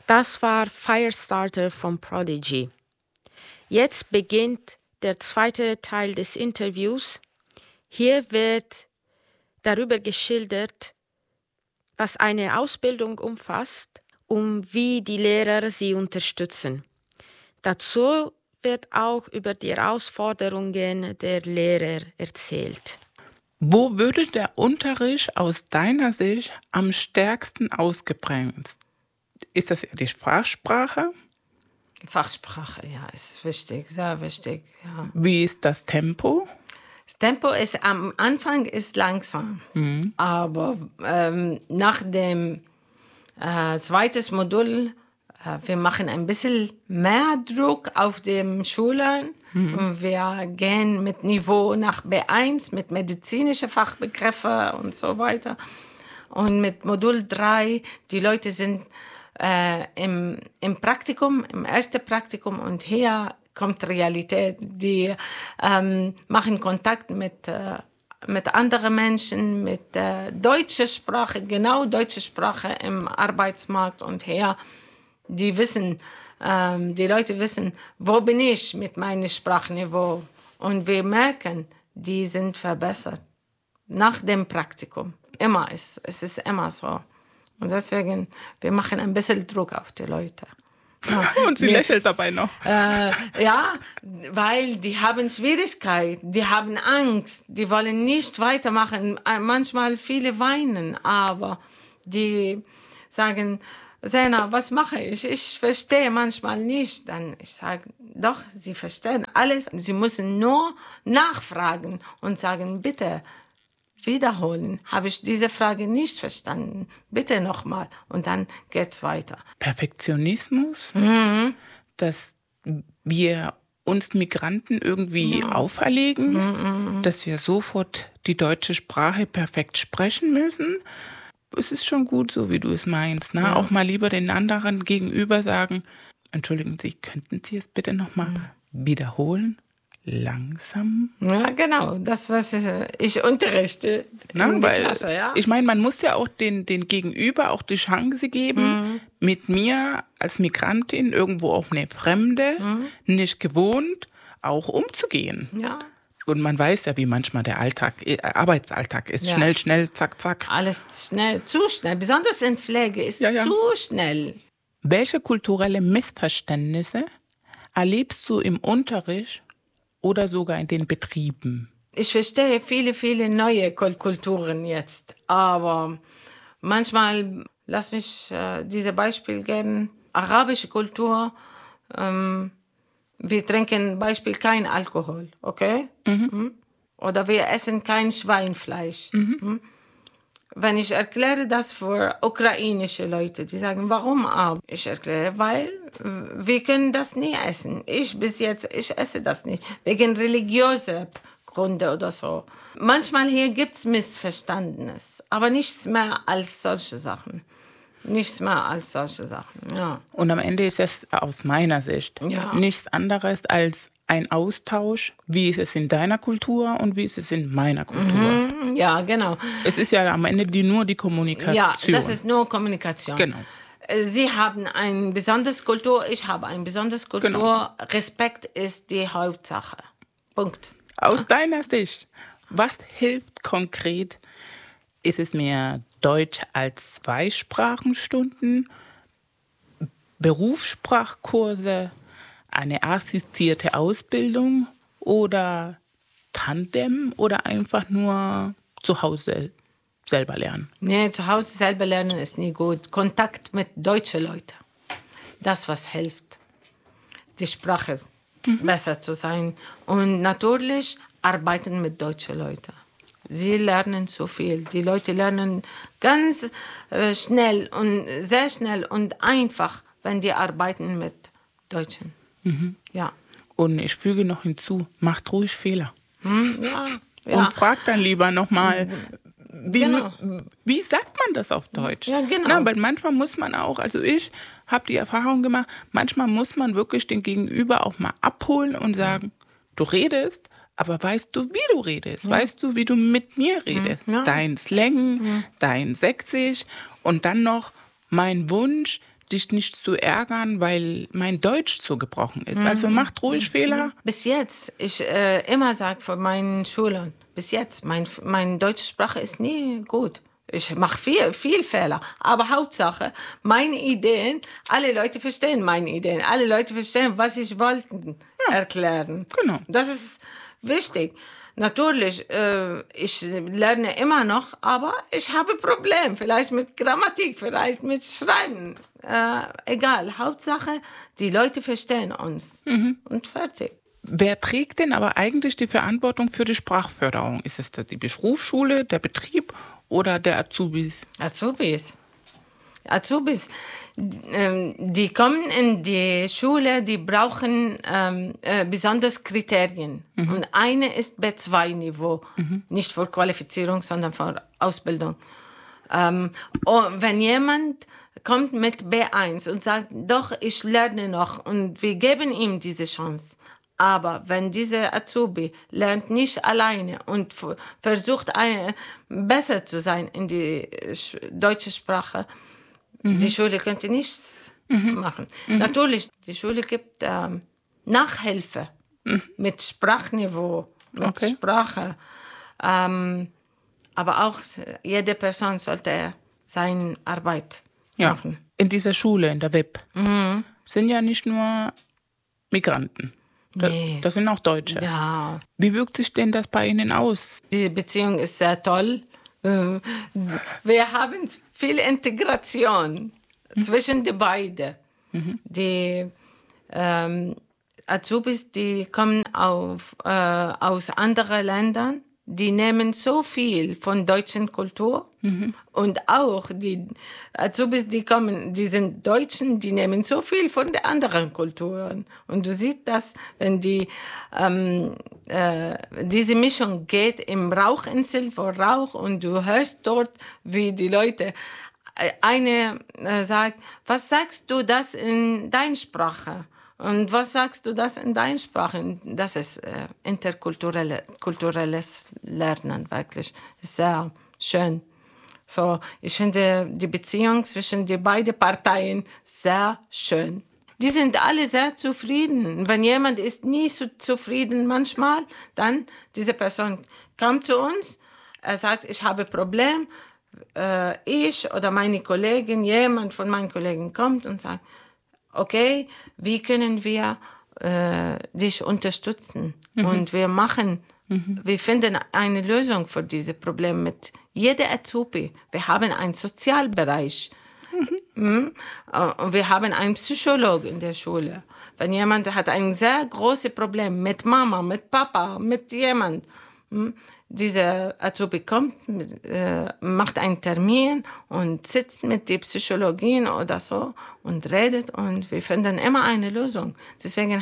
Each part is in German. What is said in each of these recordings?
Das war Firestarter von Prodigy. Jetzt beginnt der zweite Teil des Interviews. Hier wird darüber geschildert, was eine Ausbildung umfasst und wie die Lehrer sie unterstützen. Dazu wird auch über die Herausforderungen der Lehrer erzählt. Wo würde der Unterricht aus deiner Sicht am stärksten ausgeprägt? Ist das eher die Fachsprache? Die Fachsprache, ja, ist wichtig, sehr wichtig. Ja. Wie ist das Tempo? Das Tempo ist am Anfang ist langsam, aber nach dem zweiten Modul, wir machen ein bisschen mehr Druck auf den Schülern. Und wir gehen mit Niveau nach B1, mit medizinischen Fachbegriffen und so weiter. Und mit Modul 3, die Leute sind im Praktikum, im ersten Praktikum, und hier kommt Realität. Die machen Kontakt mit anderen Menschen, mit deutscher Sprache, genau deutsche Sprache im Arbeitsmarkt. Und hier, die Leute wissen, wo bin ich mit meinem Sprachniveau. Und wir merken, die sind verbessert. Nach dem Praktikum. Es ist immer so. Und deswegen, wir machen ein bisschen Druck auf die Leute. Ja. Und sie lächelt dabei noch. Ja, weil die haben Schwierigkeiten, die haben Angst, die wollen nicht weitermachen. Manchmal viele weinen, aber die sagen, Sena, was mache ich? Ich verstehe manchmal nicht. Dann ich sage, doch, sie verstehen alles. Sie müssen nur nachfragen und sagen, bitte wiederholen. Habe ich diese Frage nicht verstanden? Bitte nochmal. Und dann geht's weiter. Perfektionismus, dass wir uns Migranten irgendwie auferlegen, dass wir sofort die deutsche Sprache perfekt sprechen müssen. Es ist schon gut, so wie du es meinst. Ne? Ja. Auch mal lieber den anderen gegenüber sagen, entschuldigen Sie, könnten Sie es bitte nochmal wiederholen? Langsam. Ja, genau. Das, was ich unterrichte in der Klasse. Ja? Ich meine, man muss ja auch den Gegenüber auch die Chance geben, mit mir als Migrantin, irgendwo auch eine Fremde, nicht gewohnt, auch umzugehen. Ja. Und man weiß ja, wie manchmal der Arbeitsalltag ist. Ja. Schnell, zack, zack. Alles schnell, zu schnell. Besonders in Pflege ist zu schnell. Welche kulturelle Missverständnisse erlebst du im Unterricht oder sogar in den Betrieben? Ich verstehe viele neue Kulturen jetzt. Aber manchmal, lass mich dieses Beispiel geben. Arabische Kultur, wir trinken Beispiel kein Alkohol, okay? Oder wir essen kein Schweinfleisch. Wenn ich erkläre das für ukrainische Leute, die sagen, warum aber? Ich erkläre, weil wir können das nie essen. Ich esse das nicht, wegen religiöser Gründe oder so. Manchmal hier gibt es Missverständnis, aber nichts mehr als solche Sachen. Ja. Und am Ende ist es aus meiner Sicht nichts anderes als ein Austausch. Wie ist es in deiner Kultur und wie ist es in meiner Kultur? Ja, genau. Es ist ja am Ende nur die Kommunikation. Ja, das ist nur Kommunikation. Genau. Sie haben eine besondere Kultur, ich habe eine besondere Kultur. Genau. Respekt ist die Hauptsache. Punkt. Aus deiner Sicht, was hilft konkret? Ist es mehr Deutsch als Zweisprachenstunden, Berufssprachkurse, eine assistierte Ausbildung oder Tandem oder einfach nur zu Hause selber lernen? Nee, zu Hause selber lernen ist nie gut. Kontakt mit deutschen Leuten, das was hilft, die Sprache besser zu sein. Und natürlich arbeiten mit deutschen Leuten. Sie lernen so viel. Die Leute lernen ganz schnell und sehr schnell und einfach, wenn die arbeiten mit Deutschen. Ja. Und ich füge noch hinzu, macht ruhig Fehler. Ja. Und fragt dann lieber nochmal, wie sagt man das auf Deutsch? Ja, genau. Na, weil manchmal muss man auch, also ich habe die Erfahrung gemacht, manchmal muss man wirklich den Gegenüber auch mal abholen und sagen, du redest, aber weißt du, wie du redest? Weißt du, wie du mit mir redest? Ja. Dein Slang, dein Sächsisch und dann noch mein Wunsch, dich nicht zu ärgern, weil mein Deutsch so gebrochen ist. Also macht ruhig Fehler. Bis jetzt, ich immer sage von meinen Schülern, bis jetzt, meine deutsche Sprache ist nie gut. Ich mache viel Fehler, aber Hauptsache, meine Ideen, alle Leute verstehen meine Ideen, alle Leute verstehen, was ich wollte erklären. Genau. Das ist wichtig. Natürlich, ich lerne immer noch, aber ich habe Probleme, vielleicht mit Grammatik, vielleicht mit Schreiben. Egal, Hauptsache, die Leute verstehen uns und fertig. Wer trägt denn aber eigentlich die Verantwortung für die Sprachförderung? Ist es die Berufsschule, der Betrieb oder der Azubis? Azubis, die kommen in die Schule, die brauchen besonders Kriterien. Und eine ist B2-Niveau, nicht für Qualifizierung, sondern für Ausbildung. Wenn jemand kommt mit B1 und sagt, doch, ich lerne noch und wir geben ihm diese Chance. Aber wenn dieser Azubi lernt nicht alleine und versucht, besser zu sein in die deutsche Sprache, die Schule könnte nichts machen. Natürlich, die Schule gibt Nachhilfe mit Sprachniveau, mit Sprache. Aber auch jede Person sollte seine Arbeit machen. In dieser Schule, in der WEB, sind ja nicht nur Migranten. Nee. Das sind auch Deutsche. Ja. Wie wirkt sich denn das bei Ihnen aus? Die Beziehung ist sehr toll. Wir haben viel Integration zwischen die beiden. Die Azubis, die kommen aus anderen Ländern, die nehmen so viel von deutschen Kultur und auch die Azubis, die sind Deutschen, die nehmen so viel von den anderen Kulturen. Und du siehst das, wenn diese Mischung geht im Rauchinsel vor Rauch und du hörst dort, wie die Leute, eine sagt, was sagst du das in deiner Sprache? Und was sagst du das in deiner Sprache? Das ist kulturelles Lernen, wirklich. Sehr schön. So, ich finde die Beziehung zwischen den beiden Parteien sehr schön. Die sind alle sehr zufrieden. Wenn jemand ist nie so zufrieden manchmal, dann diese Person kommt zu uns, er sagt, ich habe ein Problem. Ich oder meine Kollegin, jemand von meinen Kollegen kommt und sagt, okay, wie können wir dich unterstützen? Und wir finden eine Lösung für diese Probleme mit jeder Azubi. Wir haben einen Sozialbereich. Und wir haben einen Psychologen in der Schule. Wenn jemand hat ein sehr großes Problem mit Mama, mit Papa, mit jemand, dieser Azubi kommt, macht einen Termin und sitzt mit der Psychologin oder so und redet und wir finden immer eine Lösung. Deswegen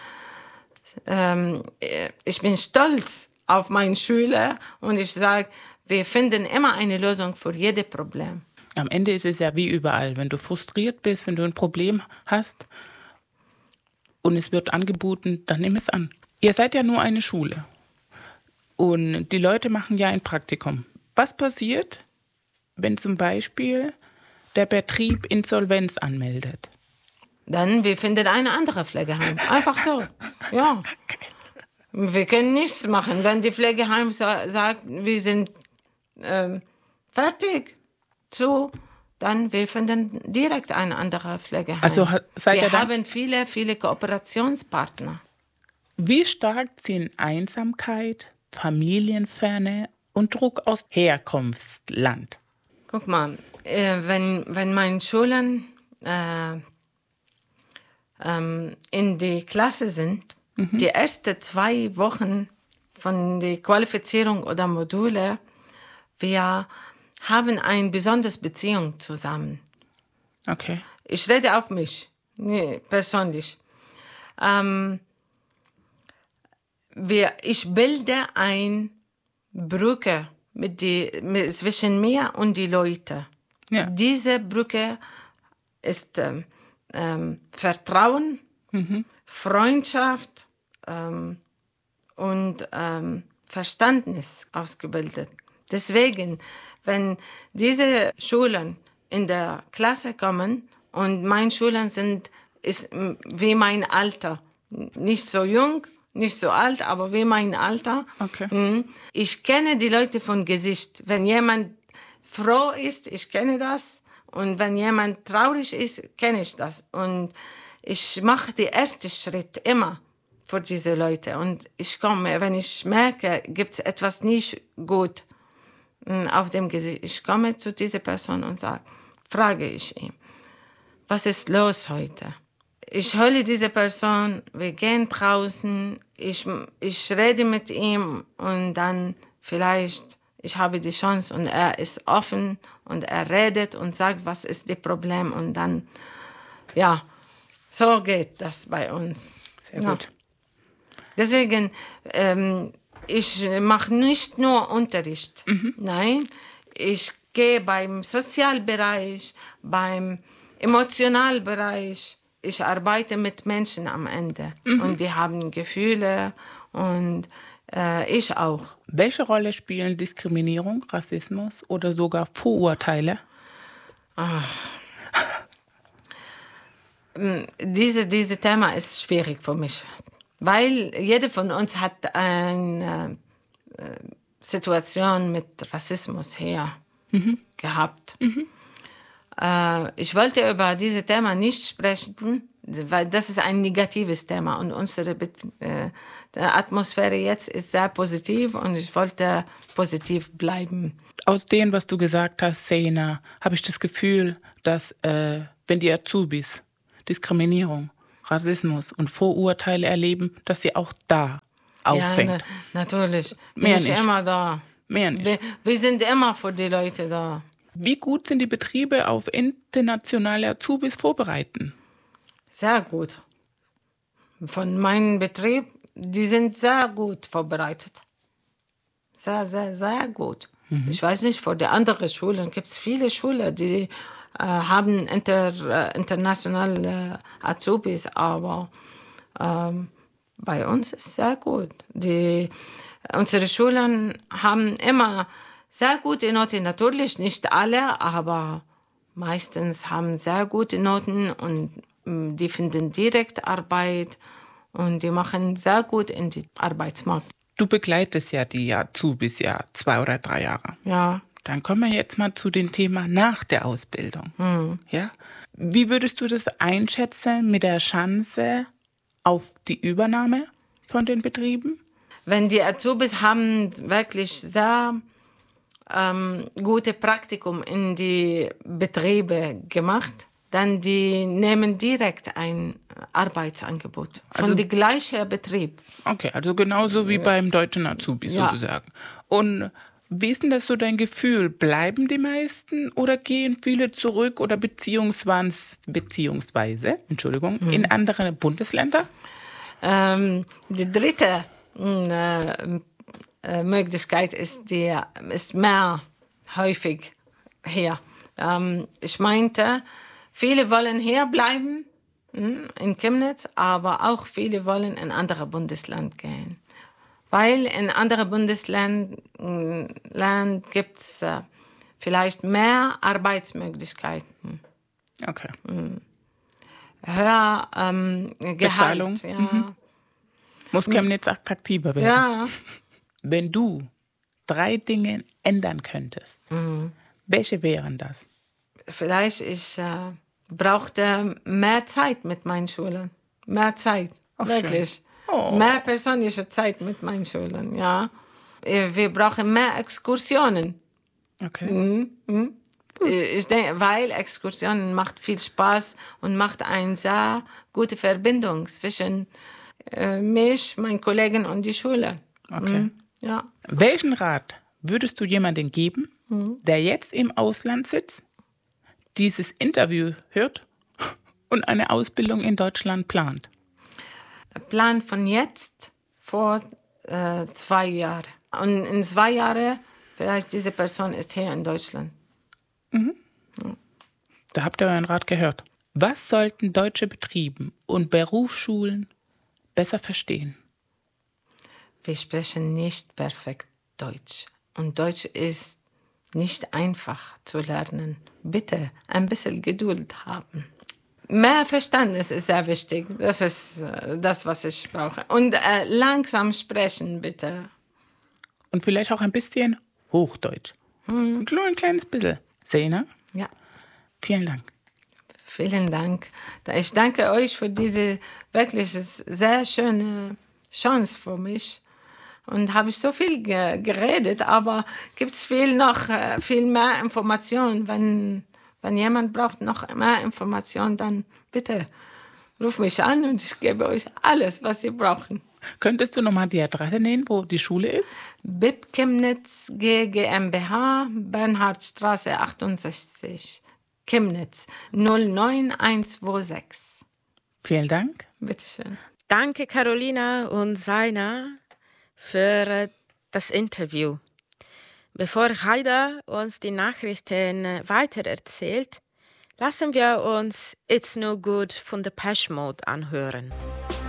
ich bin stolz auf meine Schüler und ich sage, wir finden immer eine Lösung für jedes Problem. Am Ende ist es ja wie überall. Wenn du frustriert bist, wenn du ein Problem hast und es wird angeboten, dann nimm es an. Ihr seid ja nur eine Schule. Und die Leute machen ja ein Praktikum. Was passiert, wenn zum Beispiel der Betrieb Insolvenz anmeldet? Dann wir finden eine andere Pflegeheim. Einfach so. Ja. Okay. Wir können nichts machen. Wenn die Pflegeheim sagt, wir sind fertig dann wir finden direkt eine andere Pflegeheim. Also wir haben viele Kooperationspartner. Wie stark ziehen Einsamkeit, Familienferne und Druck aus Herkunftsland? Guck mal, wenn meine Schüler in die Klasse sind, die ersten 2 Wochen von der Qualifizierung oder Module, wir haben eine besondere Beziehung zusammen. Okay. Ich rede auf mich, persönlich. Ich bilde eine Brücke zwischen mir und die Leuten. Ja. Diese Brücke ist Vertrauen, Freundschaft und Verständnis ausgebildet. Deswegen, wenn diese Schulen in der Klasse kommen Und meine Schüler ist wie mein Alter. Nicht so jung, nicht so alt, aber wie mein Alter. Okay. Ich kenne die Leute von Gesicht. Wenn jemand froh ist, ich kenne das. Und wenn jemand traurig ist, kenne ich das. Und ich mache den ersten Schritt immer für diese Leute. Und ich komme, wenn ich merke, gibt es etwas nicht gut auf dem Gesicht, ich komme zu dieser Person und frage ich ihn, was ist los heute? Ich hole diese Person, wir gehen draußen, ich rede mit ihm und dann vielleicht, ich habe die Chance und er ist offen und er redet und sagt, was ist das Problem und dann, ja, so geht das bei uns. Sehr gut. Deswegen, ich mache nicht nur Unterricht, nein, ich gehe beim Sozialbereich, beim Emotionalbereich, ich arbeite mit Menschen am Ende und die haben Gefühle und ich auch. Welche Rolle spielen Diskriminierung, Rassismus oder sogar Vorurteile? Dieses Thema ist schwierig für mich, weil jeder von uns hat eine Situation mit Rassismus hier gehabt. Ich wollte über dieses Thema nicht sprechen, weil das ist ein negatives Thema und unsere Atmosphäre jetzt ist sehr positiv und ich wollte positiv bleiben. Aus dem, was du gesagt hast, Sena, habe ich das Gefühl, dass wenn die Azubis Diskriminierung, Rassismus und Vorurteile erleben, dass sie auch da auffängt. Ja, natürlich. Mehr Bin ich nicht. immer da. Mehr nicht. Wir sind immer für die Leute da. Wie gut sind die Betriebe auf internationale Azubis vorbereiten? Sehr gut. Von meinem Betrieb, die sind sehr gut vorbereitet. Sehr, sehr, sehr gut. Ich weiß nicht, für die anderen Schulen gibt es viele Schulen, die haben internationale Azubis, aber bei uns ist es sehr gut. Unsere Schulen haben immer sehr gute Noten, natürlich nicht alle, aber meistens haben sehr gute Noten und die finden direkt Arbeit und die machen sehr gut in den Arbeitsmarkt. Du begleitest ja die Azubis ja 2 oder 3 Jahre. Ja. Dann kommen wir jetzt mal zu dem Thema nach der Ausbildung. Ja? Wie würdest du das einschätzen mit der Chance auf die Übernahme von den Betrieben? Wenn die Azubis haben wirklich sehr gute Praktikum in die Betriebe gemacht, dann die nehmen direkt ein Arbeitsangebot von dem gleichen Betrieb. Okay, also genauso wie beim deutschen Azubi sozusagen. Und wie ist denn das so dein Gefühl? Bleiben die meisten oder gehen viele zurück oder beziehungsweise in andere Bundesländer? Die dritte Möglichkeit ist mehr häufig hier. Ich meinte, viele wollen hier bleiben in Chemnitz, aber auch viele wollen in andere Bundesland gehen. Weil in anderen Bundesländern gibt es vielleicht mehr Arbeitsmöglichkeiten. Okay. Höher Gehalt. Bezahlung. Ja. Muss Chemnitz attraktiver werden. Ja. Wenn du 3 Dinge ändern könntest, welche wären das? Vielleicht ich brauchte mehr Zeit mit meinen Schülern. Mehr Zeit, Ach, wirklich. Oh. Mehr persönliche Zeit mit meinen Schülern, ja. Wir brauchen mehr Exkursionen. Okay. Ich denke, weil Exkursionen macht viel Spaß und macht eine sehr gute Verbindung zwischen mich, meinen Kollegen und die Schule. Okay. Ja. Welchen Rat würdest du jemandem geben, der jetzt im Ausland sitzt, dieses Interview hört und eine Ausbildung in Deutschland plant? Plan von jetzt vor 2 Jahren. Und in 2 Jahren vielleicht diese Person ist hier in Deutschland. Da habt ihr euren Rat gehört. Was sollten deutsche Betriebe und Berufsschulen besser verstehen? Wir sprechen nicht perfekt Deutsch. Und Deutsch ist nicht einfach zu lernen. Bitte ein bisschen Geduld haben. mehr Verständnis ist sehr wichtig. Das ist das, was ich brauche. Und langsam sprechen, bitte. Und vielleicht auch ein bisschen Hochdeutsch. Ein kleines bisschen. Sena? Ja. Vielen Dank. Vielen Dank. Ich danke euch für diese wirklich sehr schöne Chance für mich. Und habe ich so viel geredet, aber gibt es viel mehr Informationen. Wenn jemand braucht noch mehr Informationen, dann bitte ruf mich an und ich gebe euch alles, was ihr braucht. Könntest du nochmal die Adresse nennen, wo die Schule ist? BIP Chemnitz GmbH, Bernhardstraße 68, Chemnitz 09126. Vielen Dank. Bitteschön. Danke, Carolina und Sena, für das Interview. Bevor Haida uns die Nachrichten weitererzählt, lassen wir uns It's No Good von Depeche Mode anhören.